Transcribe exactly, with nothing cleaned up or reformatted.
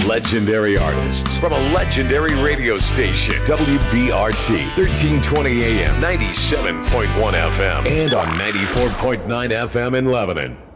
Legendary artists from a legendary radio station. W B R T, thirteen twenty A M, ninety-seven point one F M, and on ninety-four point nine F M in Lebanon.